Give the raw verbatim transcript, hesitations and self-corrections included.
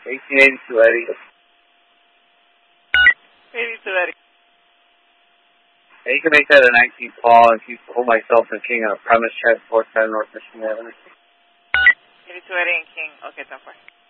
eighteen eighty-two, Eddie. eighty-two, Eddie. Hey, you can make that a nineteen, Paul, and keep hold myself and King on a premise check, four ten North Michigan Avenue. eighty-two, Eddie and King. Okay, ten four.